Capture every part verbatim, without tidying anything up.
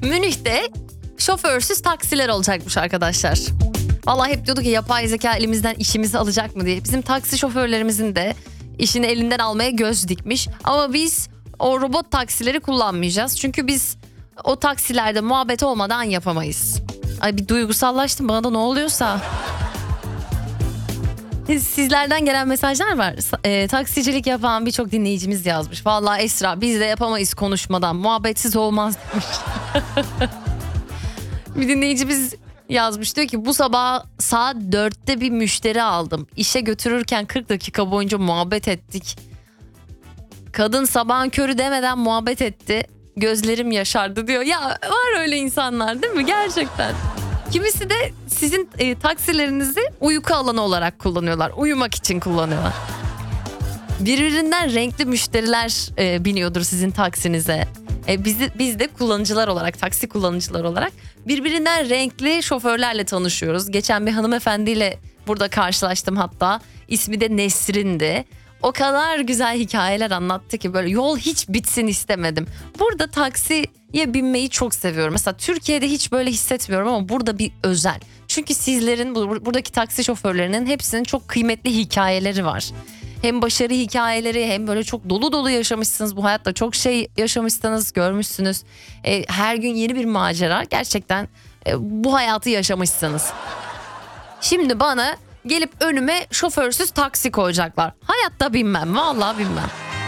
Münih'te şoförsüz taksiler olacakmış arkadaşlar. Vallahi hep diyorduk ki yapay zeka elimizden işimizi alacak mı diye. Bizim taksi şoförlerimizin de işini elinden almaya göz dikmiş. Ama biz o robot taksileri kullanmayacağız. Çünkü biz o taksilerde muhabbet olmadan yapamayız. Ay bir duygusallaştım, bana da ne oluyorsa. Sizlerden gelen mesajlar var. E, taksicilik yapan birçok dinleyicimiz yazmış. Vallahi Esra biz de yapamayız konuşmadan. Muhabbetsiz olmaz demiş. Bir dinleyicimiz yazmış, diyor ki bu sabah saat dörtte bir müşteri aldım. İşe götürürken kırk dakika boyunca muhabbet ettik. Kadın sabahın körü demeden muhabbet etti. Gözlerim yaşardı diyor. Ya var öyle insanlar değil mi gerçekten? Kimisi de sizin e, taksilerinizi uyku alanı olarak kullanıyorlar. Uyumak için kullanıyorlar. Birbirinden renkli müşteriler e, biniyordur sizin taksinize. E, biz, de, biz de kullanıcılar olarak, taksi kullanıcılar olarak birbirinden renkli şoförlerle tanışıyoruz. Geçen bir hanımefendiyle burada karşılaştım hatta. İsmi de Nesrin'di. O kadar güzel hikayeler anlattı ki böyle yol hiç bitsin istemedim. Burada taksiye binmeyi çok seviyorum. Mesela Türkiye'de hiç böyle hissetmiyorum ama burada bir özel. Çünkü sizlerin, buradaki taksi şoförlerinin hepsinin çok kıymetli hikayeleri var. Hem başarı hikayeleri hem böyle çok dolu dolu yaşamışsınız. Bu hayatta çok şey yaşamışsınız, görmüşsünüz. E, her gün yeni bir macera. Gerçekten e, bu hayatı yaşamışsınız. Şimdi bana gelip önüme şoförsüz taksi koyacaklar. Hayatta binmem, vallahi binmem.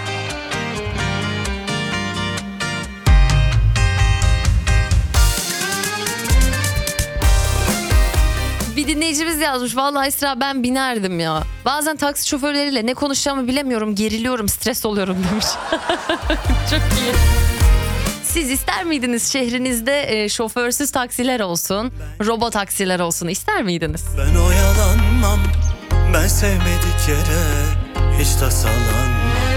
Bir dinleyicimiz yazmış. Vallahi Esra ben binerdim ya. Bazen taksi şoförleriyle ne konuşacağımı bilemiyorum. Geriliyorum, stres oluyorum demiş. Çok iyi. Siz ister miydiniz şehrinizde e, şoförsüz taksiler olsun, robot taksiler olsun, ister miydiniz? Ben oyalanmam, ben sevmedik yere hiç tasalanmam.